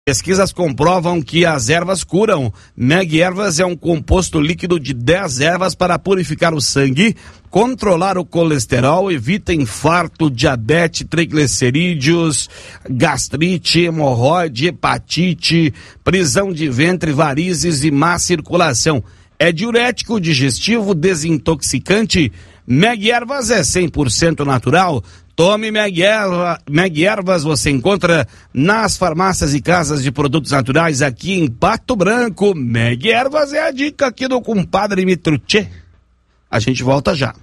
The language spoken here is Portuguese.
Pesquisas comprovam que as ervas curam. Meg Ervas é um composto líquido de 10 ervas para purificar o sangue, controlar o colesterol, evita infarto, diabetes, triglicerídeos, gastrite, hemorroide, hepatite, prisão de ventre, varizes e má circulação. É diurético, digestivo, desintoxicante. Meg Ervas é 100% natural. Tome Meg Ervas, você encontra nas farmácias e casas de produtos naturais aqui em Pato Branco. Meg Ervas é a dica aqui do compadre Mitrucê. A gente volta já.